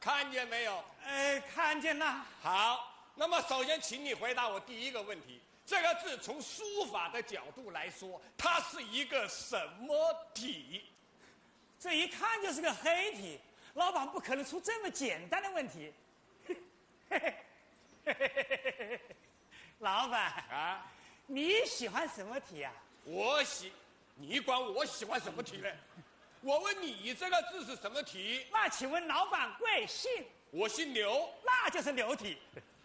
看见没有？ 看见了。 好，那么首先请你回答我第一个问题：这个字从书法的角度来说，它是一个什么体？ 这一看就是个黑体，老板不可能出这么简单的问题。老板啊， 你喜欢什么体啊？ 你管我喜欢什么体呢？我问你，这个字是什么体？ 那请问老板贵姓？ 我姓刘， 那就是刘体。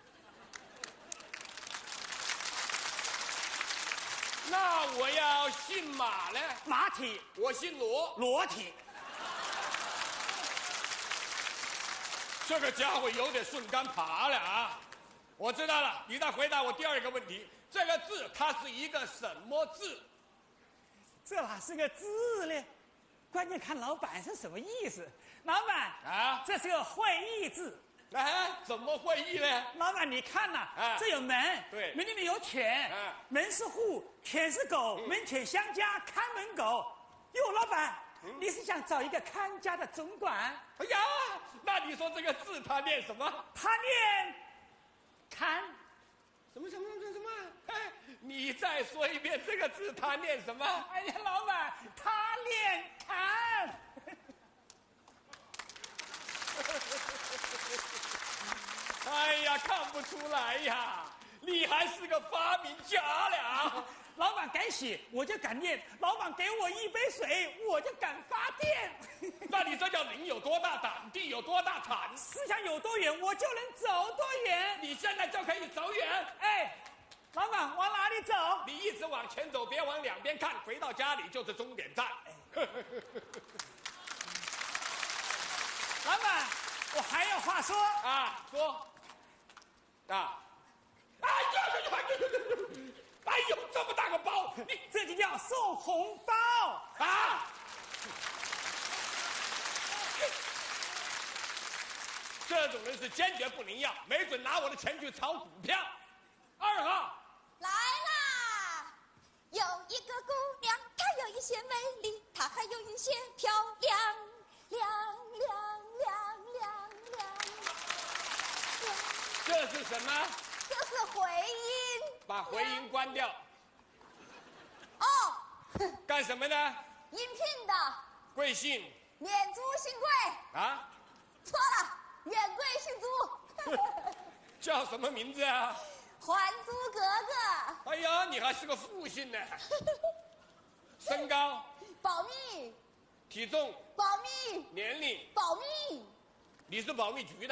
那我要姓马呢？ 马体。 我姓罗， 罗体。 这个家伙有点顺杆爬了啊！我知道了，你再回答我第二个问题：这个字它是一个什么字？ 这哪是个字呢？关键看老板是什么意思。老板啊， 这是个会意字。 怎么会意呢？ 老板，你看呐，这有门， 对， 门里面有犬，门是户，犬是狗，门犬相加，看门狗。哟，老板，你是想找一个看家的总管？ 哎呀，那你说这个字它念什么？ 他念看。 什么？哎，你再说一遍这个字它念什么？ 哎呀，老板，他念看。 哎呀，看不出来呀，你还是个发明家了。 老板敢写，我就敢念；老板给我一杯水，我就敢发电。 那你这叫人有多大胆，地有多大产。 思想有多远，我就能走多远。 你现在就可以走远。 哎，老板往哪里走？ 你一直往前走，别往两边看，回到家里就是终点站。 老板，我还有话说啊，说啊！哎呦，这么大个包，你这就叫送红包啊！这种人是坚决不能要，没准拿我的钱去炒股票。2号来啦！有一个姑娘，她有一些美丽，她还有一些漂亮，亮。 这是什么？ 这是回音。 把回音关掉。 哦。 干什么呢？ 应聘的。 贵姓？ 免租姓贵。 啊？ 错了，免贵姓租。 叫什么名字啊？ 还租格格。 哎呀，你还是个复姓呢。身高？ 保密。 体重？ 保密。 年龄？ 保密。 你是保密局的？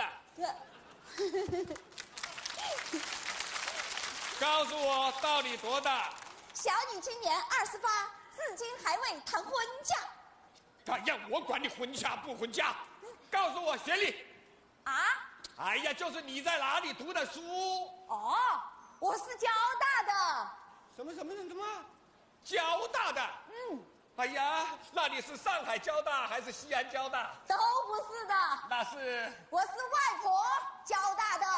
告诉我到底多大？ 小女今年28，至今还未谈婚嫁。 哎呀，我管你婚嫁不婚嫁，告诉我学历。 啊？ 哎呀，就是你在哪里读的书？ 哦，我是交大的。 什么？交大的？哎呀，那你是上海交大还是西安交大？ 都不是的。 那是？ 我是外婆交大的。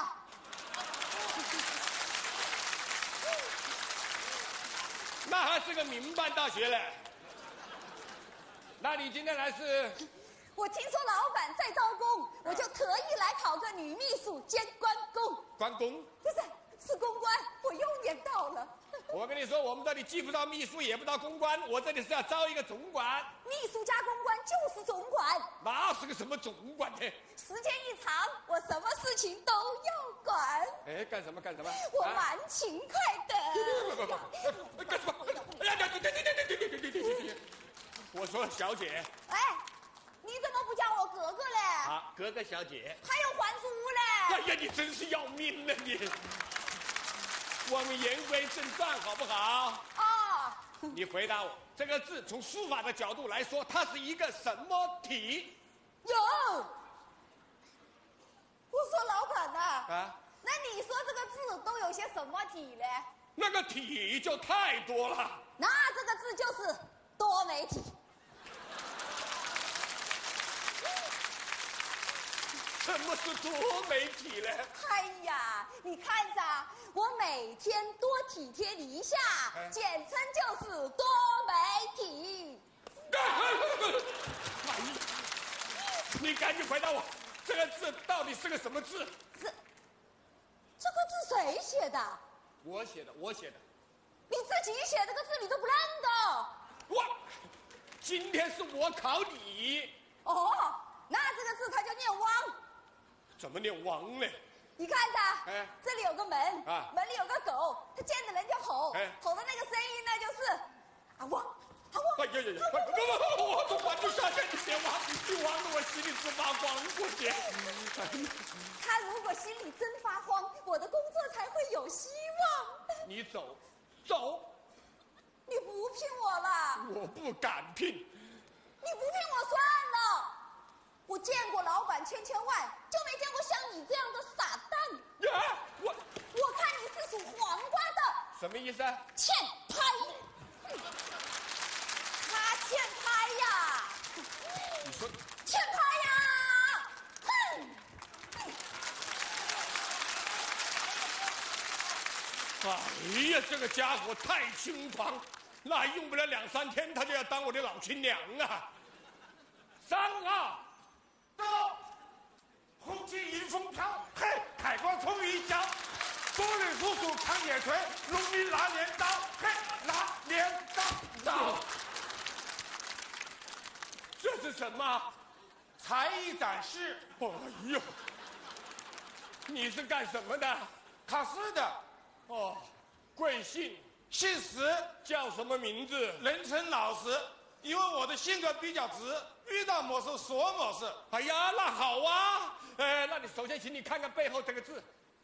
那还是个民办大学嘞。那你今天来是？ 我听说老板在招工，我就特意来考个女秘书兼关公。 关公？ 不是，是公关，我又念到了。 我跟你说，我们这里既不招秘书，也不招公关，我这里是要招一个总管。 秘书加公关就是总管。 那是个什么总管呢？ 时间一长，我什么事情都要管。 哎，干什么？ 我蛮勤快的。 干什么？哎呀，对！我说小姐。 哎，你怎么不叫我格格嘞？ 啊，格格小姐。 还有还租嘞？ 哎呀，你真是要命了你！我们言归正传，好不好？ 哦。 你回答我，这个字从书法的角度来说，它是一个什么体？ 有。我说老板呐。 啊。 那你说这个字都有些什么体嘞？ 那个体就太多了。 那这个字就是多媒体。 什么是多媒体呢？ 哎呀，你看着，我每天多体贴你一下，简称就是多媒体。 哎呀，你赶紧回答我， 这个字到底是个什么字？ 这个字谁写的？ 我写的，我写的。 你自己写这个字你都不认得？ 我，今天是我考你。 哦，那这个字它叫念汪。 怎么念汪呢？ 你看着， 哎， 这里有个门， 啊， 门里有个狗，它见着人就吼， 哎， 吼的那个声音呢就是啊汪，啊汪。 哎呀呀呀！不，我都管不下去，你别汪，你汪得我心里直发慌过去。 他如果心里真发慌，我的工作才会有希望。 你走，走。 你不聘我了？ 我不敢聘。 你不聘我算了。我见过老板千万，就没见过像你这样的傻蛋。 呀， 我看你是属黄瓜的。 什么意思啊？ 欠拍。他欠拍呀。 你说。 欠拍呀！哼。 哎呀，这个家伙太轻狂，那用不了2、3天，他就要当我的老亲娘啊！上啊！ 走，红旗迎风飘，嘿，海光冲云霄，多人叔叔扛铁锤，农民拿镰刀，嘿，拿镰刀走。 这是什么？ 才艺展示。 哎呦，你是干什么的？ 考试的。 哦，贵姓？ 姓石， 叫什么名字？ 人称老石，因为我的性格比较直，遇到某事说某事。 哎呀，那好啊。那你首先请你看看背后这个字。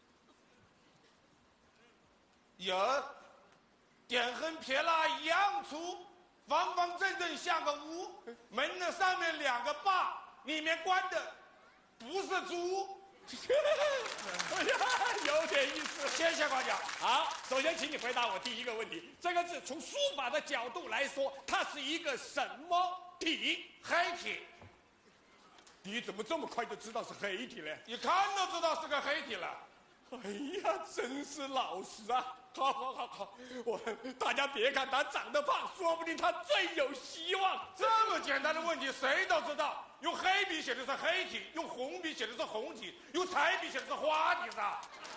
有，点横撇捺一样粗，方方正正像个屋，门的上面2个把，里面关的不是猪。 哎呀，有点意思。 谢谢夸奖。 好，首先请你回答我第一个问题：这个字从书法的角度来说，它是一个什么体？ 黑体。 你怎么这么快就知道是黑体呢？ 一看都知道是个黑体了。 哎呀，真是老实啊！好，大家别看他长得胖，说不定他最有希望。 这么简单的问题谁都知道，用黑笔写的是黑体，用红笔写的是红体，用彩笔写的是花体噻。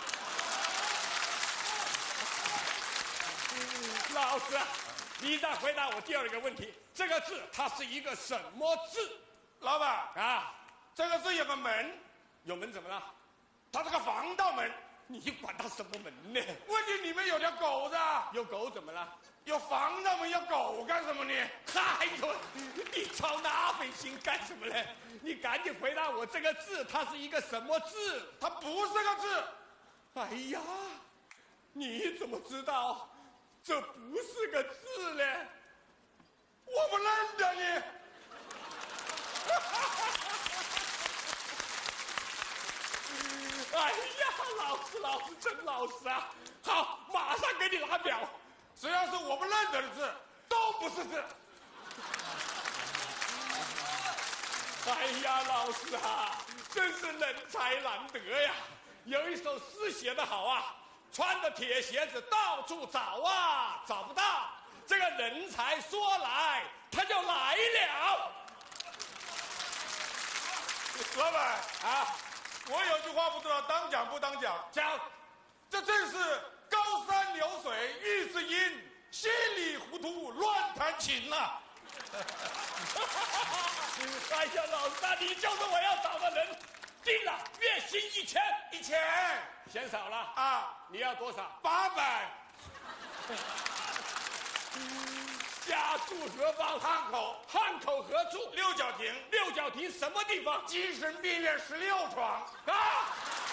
老师，你再回答我第2个问题：这个字它是一个什么字？ 老板啊， 这个字有个门， 有门怎么了？ 它是个防盗门。 你管它什么门呢？ 问题里面有条狗子。 有狗怎么了？ 有防盗门，要狗干什么呢？ 哎呦，你操那份心干什么呢？你赶紧回答我，这个字它是一个什么字？ 它不是个字。 哎呀，你怎么知道这不是个字呢？ 我不认得你。 哎呀，老师真老实啊！好，马上给你拿表。 只要是我不认得的字，都不是字。 哎呀，老师啊，真是人才难得呀！有一首诗写得好啊，穿着铁鞋子到处找啊，找不到。这个人才说来，他就来了。 老板啊，我有句话不知道当讲不当讲。 讲， 这正是高山流水遇知音，稀里糊涂乱弹琴呐。 哎呀，老三，你就是我要找的人。定了，月薪1000。 1000， 嫌少了啊？ 你要多少 ？800。 家住何方？ 汉口。 汉口何处？ 六角亭。 六角亭什么地方？ 精神病院16床。 啊！